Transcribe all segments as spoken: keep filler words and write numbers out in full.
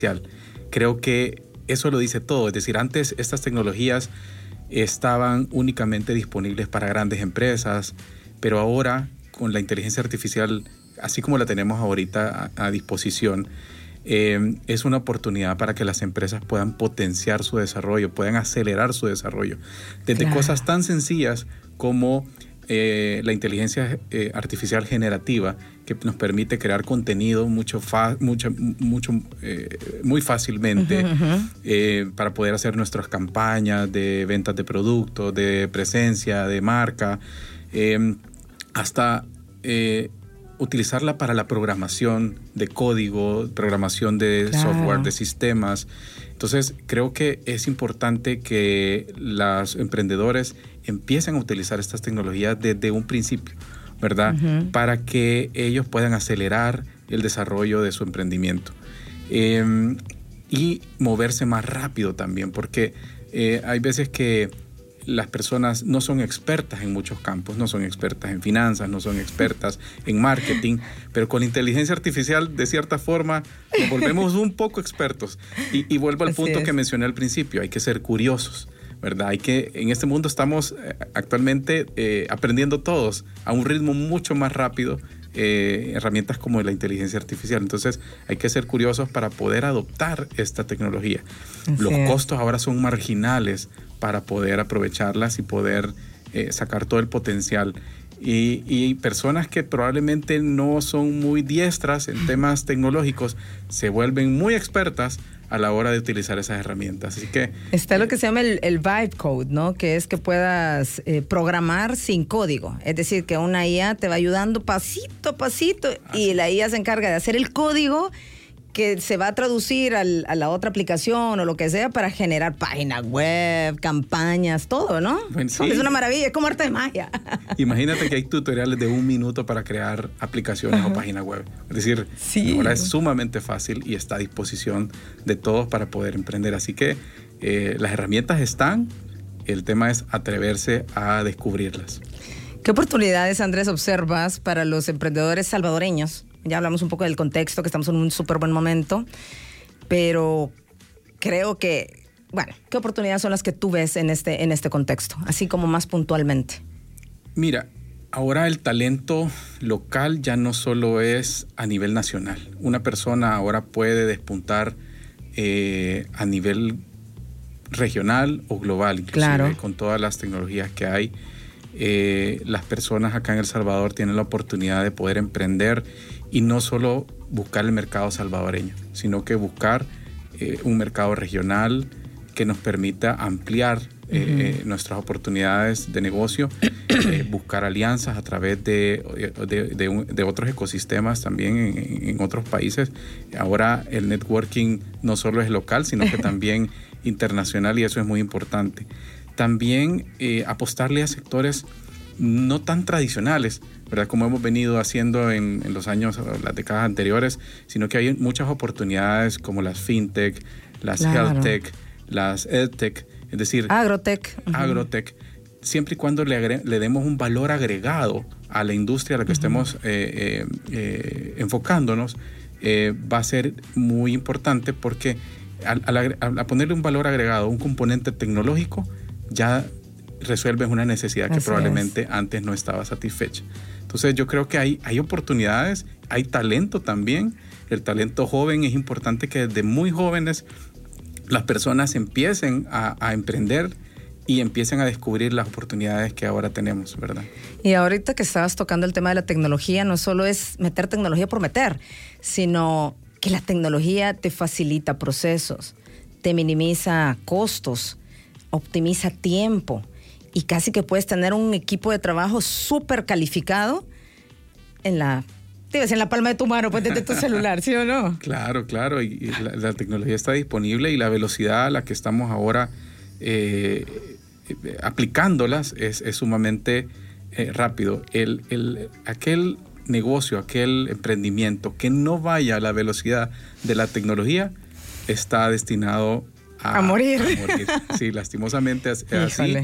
Creo que eso lo dice todo. Es decir, antes estas tecnologías estaban únicamente disponibles para grandes empresas, pero ahora con la inteligencia artificial, así como la tenemos ahorita a, a disposición, eh, es una oportunidad para que las empresas puedan potenciar su desarrollo, puedan acelerar su desarrollo. Desde claro. cosas tan sencillas como eh, la inteligencia eh, artificial generativa, que nos permite crear contenido mucho, fa- mucho, mucho, eh, muy fácilmente uh-huh, uh-huh. Eh, para poder hacer nuestras campañas de ventas de productos, de presencia, de marca, eh, hasta eh, utilizarla para la programación de código, programación de claro. software, de sistemas. Entonces, creo que es importante que los emprendedores empiecen a utilizar estas tecnologías desde un principio, ¿verdad? Uh-huh. Para que ellos puedan acelerar el desarrollo de su emprendimiento. Eh, y moverse más rápido también, porque eh, hay veces que las personas no son expertas en muchos campos, no son expertas en finanzas, no son expertas en marketing, pero con la inteligencia artificial, de cierta forma, nos volvemos un poco expertos. Y, y vuelvo al Así punto es. que mencioné al principio, hay que ser curiosos, ¿verdad? Hay que, en este mundo estamos eh, actualmente eh, aprendiendo todos a un ritmo mucho más rápido, eh, herramientas como la inteligencia artificial. Entonces hay que ser curiosos para poder adoptar esta tecnología. Así Los es. costos ahora son marginales para poder aprovecharlas y poder eh, sacar todo el potencial. Y, y personas que probablemente no son muy diestras en temas tecnológicos se vuelven muy expertas a la hora de utilizar esas herramientas. Así que está eh, lo que se llama el, el vibe code, ¿no? Que es que puedas eh, programar sin código. Es decir, que una I A te va ayudando pasito a pasito y la I A se encarga de hacer el código que se va a traducir al, a la otra aplicación o lo que sea para generar páginas web, campañas, todo, ¿no? Bueno, sí. Es una maravilla, es como arte de magia. Imagínate que hay tutoriales de un minuto para crear aplicaciones uh-huh. o páginas web. Es decir, sí. ahora es sumamente fácil y está a disposición de todos para poder emprender. Así que eh, las herramientas están, el tema es atreverse a descubrirlas. ¿Qué oportunidades, Andrés, observas para los emprendedores salvadoreños? Ya hablamos un poco del contexto, que estamos en un súper buen momento, pero creo que, bueno, ¿qué oportunidades son las que tú ves en este, en este contexto? Así como más puntualmente. Mira, ahora el talento local ya no solo es a nivel nacional. Una persona ahora puede despuntar eh, a nivel regional o global, inclusive, claro. con todas las tecnologías que hay. Eh, las personas acá en El Salvador tienen la oportunidad de poder emprender y no solo buscar el mercado salvadoreño, sino que buscar eh, un mercado regional que nos permita ampliar eh, uh-huh. nuestras oportunidades de negocio, eh, buscar alianzas a través de, de, de, un, de otros ecosistemas también en, en otros países. Ahora el networking no solo es local, sino que también internacional, y eso es muy importante. También eh, apostarle a sectores no tan tradicionales, ¿verdad? Como hemos venido haciendo en, en los años, las décadas anteriores, sino que hay muchas oportunidades como las fintech, las claro. healthtech, las edtech, es decir, agrotech. Uh-huh. agrotech, siempre y cuando le, agre- le demos un valor agregado a la industria a la que uh-huh. estemos eh, eh, eh, enfocándonos, eh, va a ser muy importante porque al, al, al ponerle un valor agregado, un componente tecnológico, ya resuelves una necesidad que Así probablemente es. antes no estaba satisfecha. Entonces yo creo que hay, hay oportunidades, hay talento también. El talento joven es importante que desde muy jóvenes las personas empiecen a, a emprender y empiecen a descubrir las oportunidades que ahora tenemos, ¿verdad? Y ahorita que estabas tocando el tema de la tecnología, no solo es meter tecnología por meter, sino que la tecnología te facilita procesos, te minimiza costos, optimiza tiempo y casi que puedes tener un equipo de trabajo súper calificado en la, en la palma de tu mano, pues desde tu celular, ¿sí o no? Claro, claro, y, y la, la tecnología está disponible y la velocidad a la que estamos ahora eh, aplicándolas es, es sumamente eh, rápido. El, el, aquel negocio, aquel emprendimiento que no vaya a la velocidad de la tecnología está destinado A, a morir. A morir. Sí, lastimosamente es así.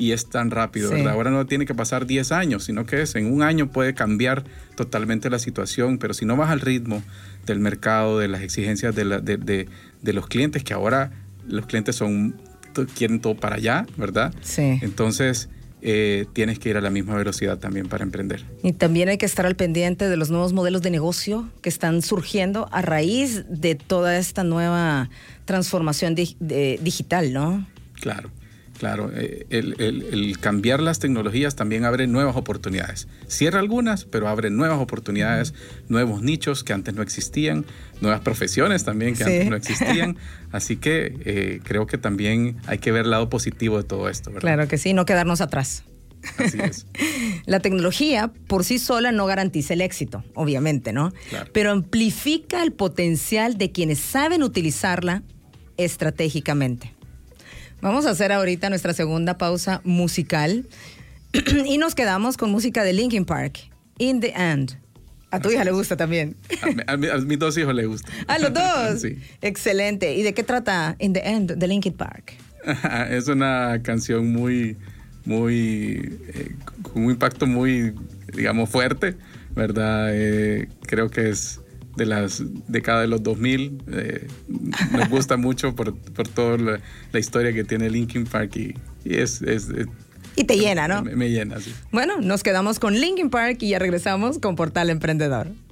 y es tan rápido, Sí. ¿verdad? Ahora no tiene que pasar diez años, sino que es en un año puede cambiar totalmente la situación, pero si no vas al ritmo del mercado, de las exigencias de, la, de, de, de los clientes, que ahora los clientes son quieren todo para allá, ¿verdad? Sí. Entonces, eh, tienes que ir a la misma velocidad también para emprender. Y también hay que estar al pendiente de los nuevos modelos de negocio que están surgiendo a raíz de toda esta nueva transformación di- de, digital, ¿no? Claro, claro. Eh, el, el, el cambiar las tecnologías también abre nuevas oportunidades. Cierra algunas, pero abre nuevas oportunidades, nuevos nichos que antes no existían, nuevas profesiones también que Sí. antes no existían. Así que eh, creo que también hay que ver el lado positivo de todo esto, ¿verdad? Claro que sí, no quedarnos atrás. Así es. La tecnología por sí sola no garantiza el éxito, obviamente, ¿no? Claro. Pero amplifica el potencial de quienes saben utilizarla estratégicamente. Vamos a hacer ahorita nuestra segunda pausa musical y nos quedamos con música de Linkin Park, In the End. A tu hija le gusta también. A, mi- a mi- a mis dos hijos les gusta. ¿A los dos? Sí. Excelente. ¿Y de qué trata In the End de Linkin Park? Es una canción muy, muy, eh, con un impacto muy, digamos, fuerte, ¿verdad? Eh, creo que es de las décadas de los dos mil. Eh, nos gusta mucho por, por toda la, la historia que tiene Linkin Park y, y es, es, es- Y te llena, ¿no? me, me llena, sí. Bueno, nos quedamos con Linkin Park y ya regresamos con Portal Emprendedor.